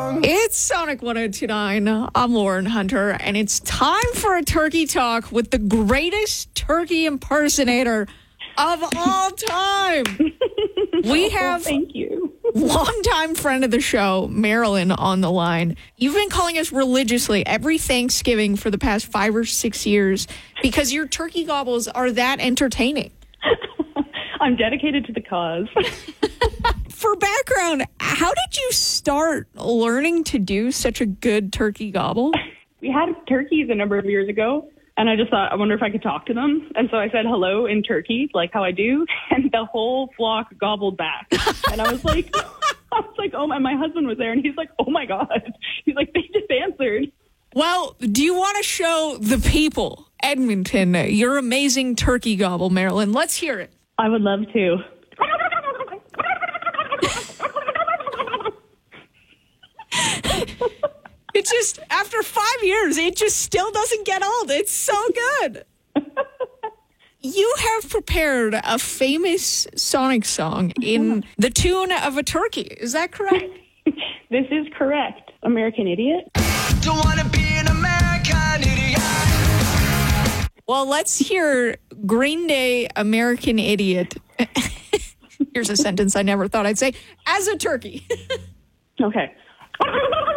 It's Sonic 102.9. I'm Lauren Hunter, and it's time for a turkey talk with the greatest turkey impersonator of all time. We have thank you. longtime friend of the show, Marilyn, on the line. You've been calling us religiously every Thanksgiving for the past 5 or 6 years because your turkey gobbles are that entertaining. I'm dedicated to the cause. For background, how did you start learning to do such a good turkey gobble? We had turkeys a number of years ago, and I just thought, I wonder if I could talk to them. And so I said hello in turkey, like how I do, and the whole flock gobbled back. And I was like, oh, and my husband was there, and he's like, oh my God. He's like, they just answered. Well, do you want to show the people, Edmonton, your amazing turkey gobble, Marilyn? Let's hear it. I would love to. It's just, after 5 years, it just still doesn't get old. It's so good. You have prepared a famous Sonic song in the tune of a turkey. Is that correct? This is correct. American Idiot. Don't want to be an American idiot. Well, let's hear Green Day, American Idiot. Here's a sentence I never thought I'd say. As a turkey. Okay.